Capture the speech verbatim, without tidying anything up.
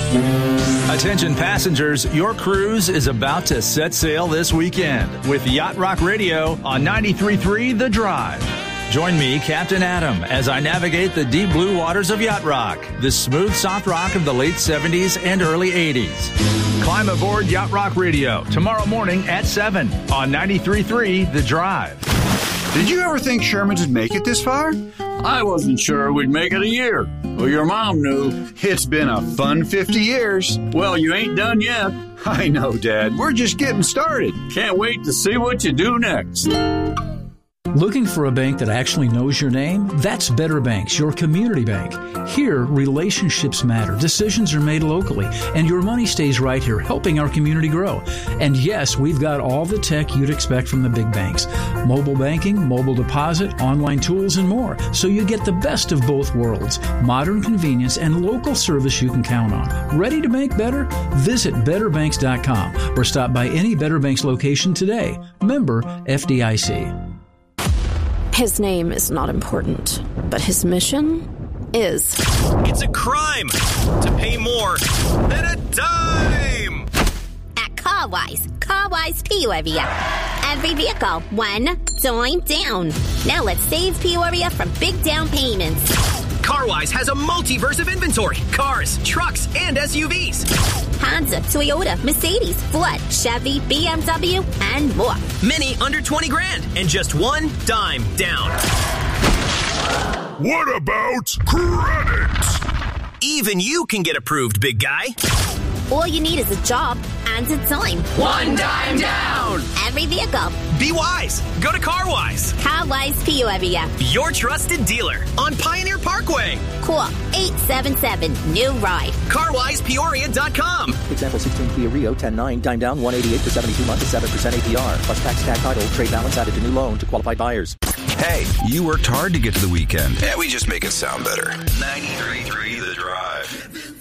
Attention passengers, your cruise is about to set sail this weekend with Yacht Rock Radio on ninety-three point three The Drive. Join me, Captain Adam, as I navigate the deep blue waters of Yacht Rock, the smooth soft rock of the late seventies and early eighties. Climb aboard Yacht Rock Radio tomorrow morning at seven on ninety-three point three The Drive. Did you ever think Sherman's would make it this far? I wasn't sure we'd make it a year. Well, your mom knew. It's been a fun fifty years. Well, you ain't done yet. I know, Dad. We're just getting started. Can't wait to see what you do next. Looking for a bank that actually knows your name? That's Better Banks, your community bank. Here, relationships matter, decisions are made locally, and your money stays right here, helping our community grow. And yes, we've got all the tech you'd expect from the big banks. Mobile banking, mobile deposit, online tools, and more. So you get the best of both worlds. Modern convenience and local service you can count on. Ready to bank better? Visit better banks dot com or stop by any Better Banks location today. Member F D I C. His name is not important, but his mission is. It's a crime to pay more than a dime. At CarWise, CarWise Peoria. Every vehicle, one dime down. Now let's save Peoria from big down payments. CarWise has a multiverse of inventory. Cars, trucks, and S U Vs. Honda, Toyota, Mercedes, Ford, Chevy, B M W, and more. Many under twenty grand and just one dime down. What about credit? Even you can get approved, big guy. All you need is a job and a dime. One dime down. Every vehicle. Be wise. Go to CarWise. CarWise Peoria. Your trusted dealer on Pioneer Parkway. Call eight seven seven, new ride. car wise peoria dot com. Example sixteen Kia Rio ten nine, dime down one eighty-eight for seventy-two months at seven percent A P R. Plus tax, tag title, trade balance added to new loan to qualified buyers. Hey, you worked hard to get to the weekend. Yeah, we just make it sound better. ninety-three point three The Drive.